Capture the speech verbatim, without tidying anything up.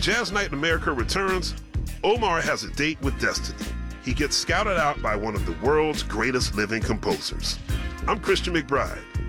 Jazz Night in America returns, Omar has a date with destiny. He gets scouted out by one of the world's greatest living composers. I'm Christian McBride.